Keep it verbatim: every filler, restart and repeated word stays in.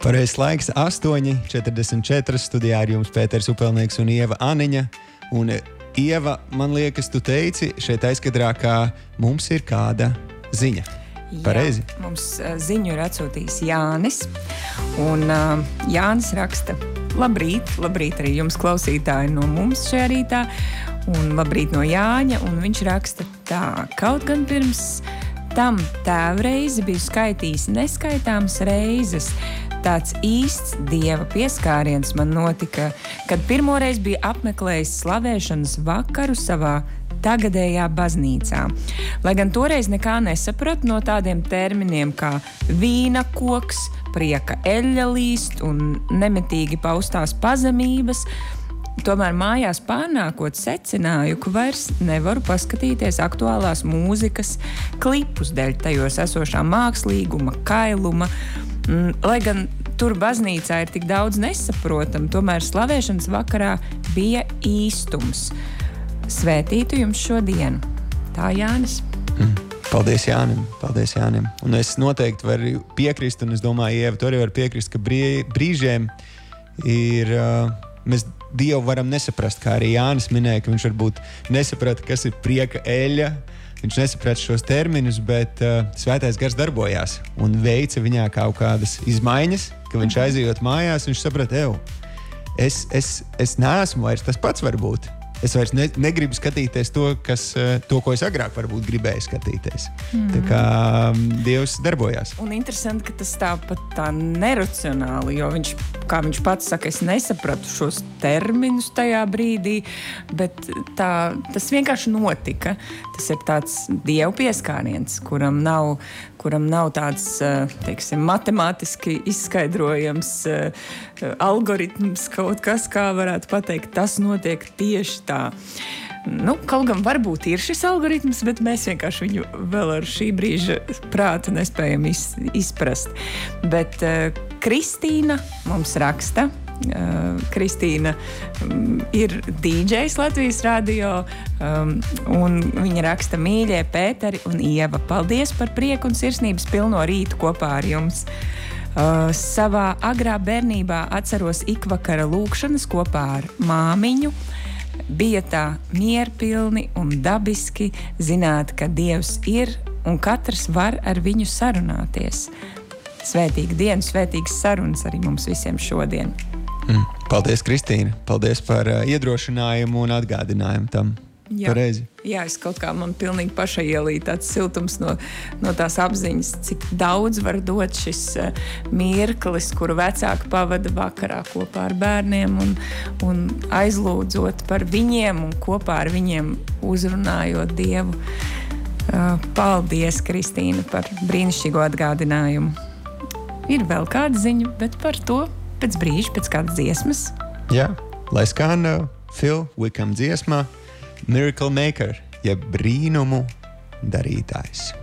Pareizs laiks astoņi četrdesmit četri studijā ar jums Pēters Upelnieks un Ieva Aniņa. Un Ieva, man liekas, tu teici šeit aizkadrā, ka mums ir kāda ziņa. Pareizi? Jā, mums ziņu ir atsūtījis Jānis. Un uh, Jānis raksta: Labrīt, labrīt arī jums klausītāji no mums šajā rītā. Un labrīt no Jāņa. Un viņš raksta tā: kaut gan pirms tam tēvreizi biju skaitījis neskaitāmas reizes. Tāds īsts Dieva pieskāriens man notika, kad pirmoreiz bija apmeklējis slavēšanas vakaru savā tagadējā baznīcā. Lai gan toreiz nekā nesapratu no tādiem terminiem kā vīna koks, prieka eļļa līst un nemitīgi paustās pazemības, tomēr mājās pārnākot secināju, ka vairs nevaru paskatīties aktuālās mūzikas klipus dēļ tajos esošā mākslīguma, kailuma. Lai gan tur baznīcā ir tik daudz nesaprotam, tomēr slavēšanas vakarā bija īstums. Svētītu jums šodienu. Tā Jānis. Mm. Paldies Jānim, paldies Jānim. Un es noteikti varu piekrist, un es domāju, Ieva, tu arī var piekrist, ka brī, brīžiem ir, uh, mēs Dievu varam nesaprast, kā arī Jānis minēja, ka viņš varbūt nesaprata, kas ir prieka eļļa. Viņš nesaprata šos terminus, bet uh, Svētais Gars darbojās un veica viņā kaut kādas izmaiņas, ka viņš aizejot mājās, viņš saprata, ev, es, es, es neesmu vairs tas pats varbūt. Es vairs ne, negribu skatīties to, kas, to, ko es agrāk varbūt gribēju skatīties. Mm. Tā kā um, Dievs darbojās. Un interesanti, ka tas tāpat tā neracionāli, jo viņš, kā viņš pats saka, es nesapratu šos terminus tajā brīdī, bet tā, tas vienkārši notika. Tas ir tāds Dievu pieskāriens, kuram nav, kuram nav tāds, teiksim, matemātiski izskaidrojams algoritms, kaut kas, kā varētu pateikt, tas notiek tieši tā. Nu, kaut gan varbūt ir šis algoritms, bet mēs vienkārši viņu vēl ar šī brīža prātu nespējam iz, izprast. Bet uh, Kristīna mums raksta. Uh, Kristīna um, ir dīdžejs Latvijas radio, um, un viņa raksta: mīļie Pēteri un Ieva, paldies par prieku un sirsnības pilno rītu kopā ar jums. Uh, savā agrā bērnībā atceros ikvakara lūkšanas kopā ar māmiņu. Bija tā mierpilni un dabiski zināt, ka Dievs ir un katrs var ar viņu sarunāties. Svētīga diena, svētīgas sarunas arī mums visiem šodien. Mm. Paldies, Kristīna. Paldies par uh, iedrošinājumu un atgādinājumu tam. Jā, pareizi. Jā, es kaut kā man pilnīgi pašai ielīja tāds siltums no, no tās apziņas, cik daudz var dot šis uh, mirklis, kuru vecāki pavada vakarā kopā ar bērniem un, un aizlūdzot par viņiem un kopā ar viņiem uzrunājot Dievu. Uh, paldies, Kristīna, par brīnišķīgo atgādinājumu. Ir vēl kāda ziņa, bet par to pēc brīža, pēc kādas dziesmas. Jā, lai skan uh, Phil Wickham dziesmā Miracle Maker, jeb brīnumu darītājs.